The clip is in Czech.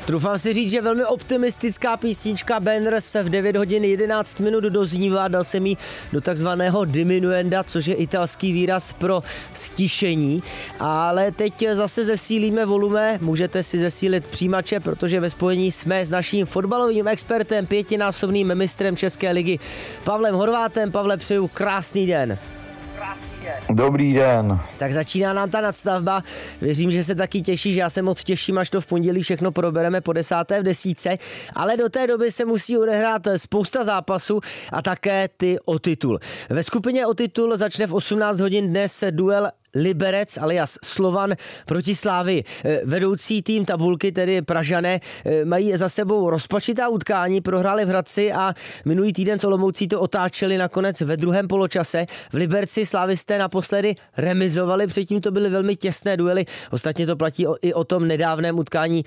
Troufám si říct, že velmi optimistická písnička Banners v 9 hodin 11 minut doznívá, dal jsem jí do takzvaného diminuenda, což je italský výraz pro stišení, ale teď zase zesílíme volume, můžete si zesílit přijímače, protože ve spojení jsme s naším fotbalovým expertem, 5násobným mistrem České ligy, Pavlem Horvátem. Pavle, přeju krásný den. Dobrý den. Tak začíná nám ta nadstavba. Věřím, že se taky těšíš, já se moc těším, až to v pondělí všechno probereme po 10:10, ale do té doby se musí odehrát spousta zápasů a také ty o titul. Ve skupině o titul začne v 18 hodin dnes duel Liberec alias Slovan proti Slávii. Vedoucí tým tabulky, tedy Pražané, mají za sebou rozpačitá utkání, prohráli v Hradci a minulý týden s Olomoucí to otáčeli nakonec ve druhém poločase. V Liberci slávisté naposledy remizovali, předtím to byly velmi těsné duely. Ostatně to platí i o tom nedávném utkání